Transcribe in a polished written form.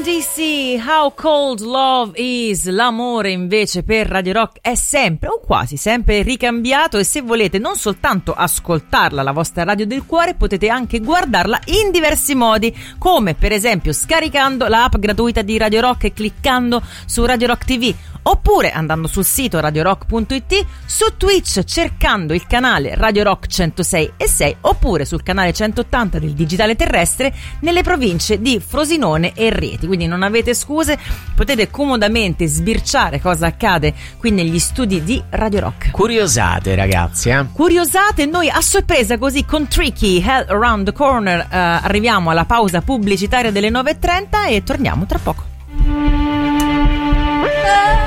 DC, How Cold Love Is. L'amore invece per Radio Rock è sempre o quasi sempre ricambiato, e se volete non soltanto ascoltarla alla vostra radio del cuore, potete anche guardarla in diversi modi, come per esempio scaricando l'app gratuita di Radio Rock e cliccando su Radio Rock TV, oppure andando sul sito radiorock.it, su Twitch cercando il canale Radio Rock 106.6, oppure sul canale 180 del digitale terrestre nelle province di Frosinone e Rieti. Quindi non avete scuse, potete comodamente sbirciare cosa accade qui negli studi di Radio Rock. Curiosate, ragazzi, Curiosate, noi a sorpresa così con Tricky Hell Around the Corner arriviamo alla pausa pubblicitaria delle 9.30 e torniamo tra poco.